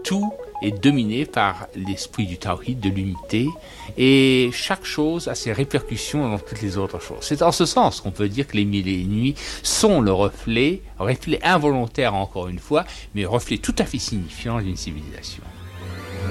tout est dominé par l'esprit du tawhid, de l'unité, et chaque chose a ses répercussions dans toutes les autres choses. C'est en ce sens qu'on peut dire que les mille et une nuits sont le reflet involontaire encore une fois, mais reflet tout à fait signifiant d'une civilisation.